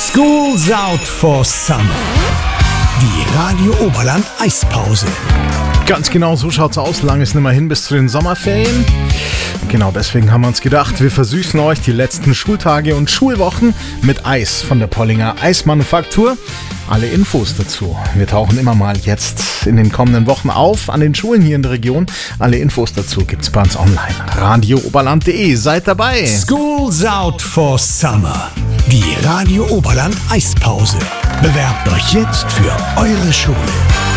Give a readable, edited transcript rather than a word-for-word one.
School's out for summer. Die Radio Oberland Eispause. Ganz genau, so schaut's aus. Lang ist nicht mehr hin bis zu den Sommerferien. Genau deswegen haben wir uns gedacht, wir versüßen euch die letzten Schultage und Schulwochen mit Eis von der Pollinger Eismanufaktur. Alle Infos dazu. Wir tauchen immer mal jetzt in den kommenden Wochen auf an den Schulen hier in der Region. Alle Infos dazu gibt's bei uns online. radiooberland.de. Seid dabei. School's out for summer. Die Radio Oberland Eispause. Bewerbt euch jetzt für eure Schule.